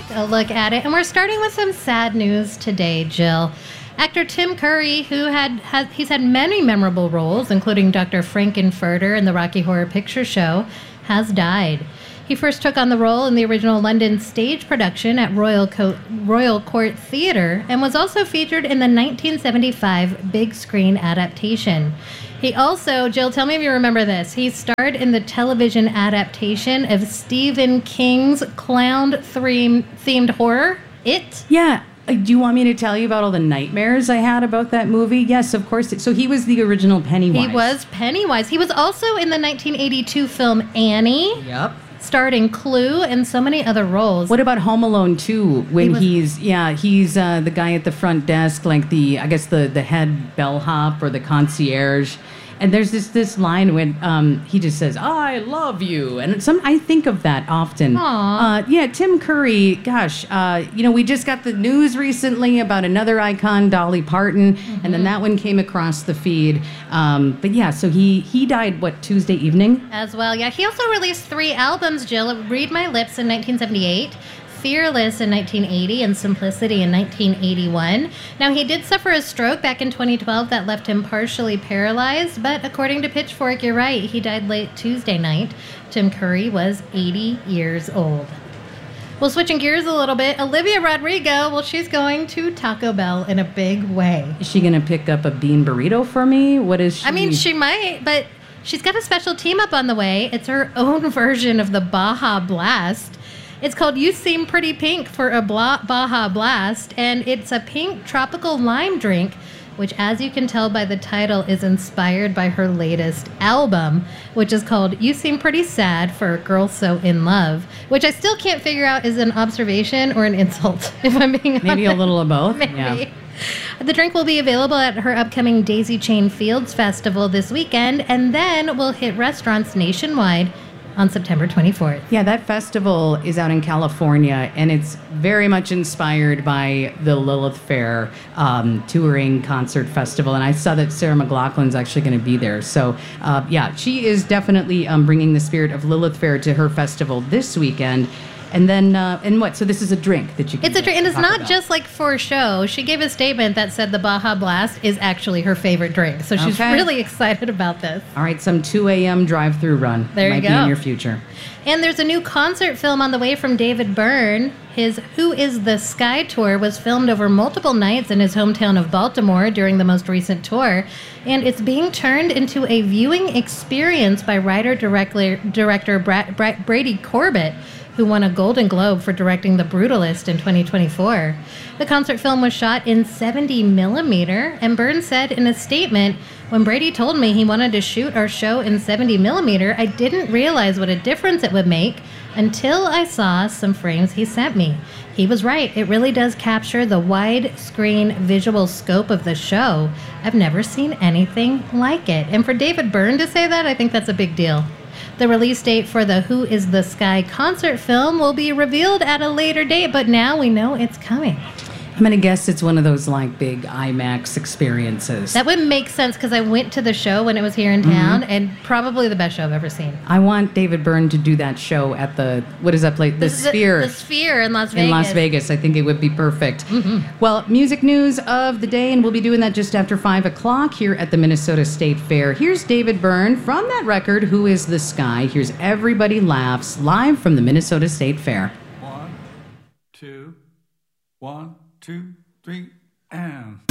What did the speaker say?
a look at it. And we're starting with some sad news today, Jill. Actor Tim Curry, he's had many memorable roles, including Dr. Frankenfurter in the Rocky Horror Picture Show, has died. He first took on the role in the original London stage production at Royal Court Theatre and was also featured in the 1975 big screen adaptation. He also, Jill, tell me if you remember this, he starred in the television adaptation of Stephen King's clown-themed horror, It. Yeah. Do you want me to tell you about all the nightmares I had about that movie? Yes, of course. So he was the original Pennywise. He was Pennywise. He was also in the 1982 film Annie. Yep. Starred in Clue and so many other roles. What about Home Alone 2? When he's the guy at the front desk, like the head bellhop or the concierge. And there's this line when he just says, "I love you," and I think of that often. Aww. Tim Curry. Gosh, we just got the news recently about another icon, Dolly Parton, and then that one came across the feed. But yeah, so he died Tuesday evening as well. Yeah, he also released 3 albums. Jill, Read My Lips in 1978. Fearless in 1980 and Simplicity in 1981. Now, he did suffer a stroke back in 2012 that left him partially paralyzed, but according to Pitchfork, you're right, he died late Tuesday night. Tim Curry was 80 years old. Well, switching gears a little bit, Olivia Rodrigo, she's going to Taco Bell in a big way. Is she going to pick up a bean burrito for me? What is she? I mean, she might, but she's got a special team up on the way. It's her own version of the Baja Blast. It's called You Seem Pretty Pink for a Baja Blast, and it's a pink tropical lime drink, which, as you can tell by the title, is inspired by her latest album, which is called You Seem Pretty Sad for a Girl So In Love, which I still can't figure out is an observation or an insult, if I'm being honest. Maybe a little of both. Maybe. Yeah. The drink will be available at her upcoming Daisy Chain Fields Festival this weekend, and then will hit restaurants nationwide on September 24th. Yeah, that festival is out in California, and it's very much inspired by the Lilith Fair touring concert festival. And I saw that Sarah McLachlan's actually going to be there. So, she is definitely bringing the spirit of Lilith Fair to her festival this weekend. And then, So this is a drink that you can It's a drink, and it's not just like for show. She gave a statement that said the Baja Blast is actually her favorite drink. So she's really excited about this. All right, some 2 a.m. drive-through run. There you go. Might be in your future. And there's a new concert film on the way from David Byrne. His Who Is the Sky tour was filmed over multiple nights in his hometown of Baltimore during the most recent tour. And it's being turned into a viewing experience by writer-director Brady Corbett, who won a Golden Globe for directing The Brutalist in 2024. The concert film was shot in 70 millimeter, and Byrne said in a statement, "When Brady told me he wanted to shoot our show in 70 millimeter, I didn't realize what a difference it would make until I saw some frames he sent me. He was right. It really does capture the widescreen visual scope of the show. I've never seen anything like it." And for David Byrne to say that, I think that's a big deal. The release date for the Who Is the Sky concert film will be revealed at a later date, but now we know it's coming. I'm going to guess it's one of those like big IMAX experiences. That would make sense because I went to the show when it was here in town, and probably the best show I've ever seen. I want David Byrne to do that show at what is that place? The Sphere. The Sphere in Las Vegas. In Las Vegas. I think it would be perfect. Mm-hmm. Well, music news of the day, and we'll be doing that just after 5 o'clock here at the Minnesota State Fair. Here's David Byrne from that record, Who Is the Sky? Here's Everybody Laughs, live from the Minnesota State Fair. 1, 2, 1, 2, 3, and...